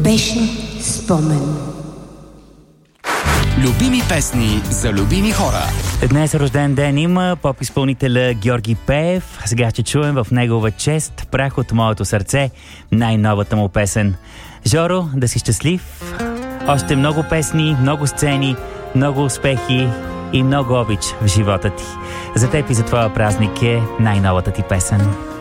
Беше спомен. Любими песни за любими хора. Днес рожден ден има поп-изпълнителя Георги Пеев. Сега ще чуем в негова чест "Прах от моето сърце", най-новата му песен. Жоро, да си щастлив. Още много песни, много сцени, много успехи и много обич в живота ти. За теб и за твоя празник е най-новата ти песен.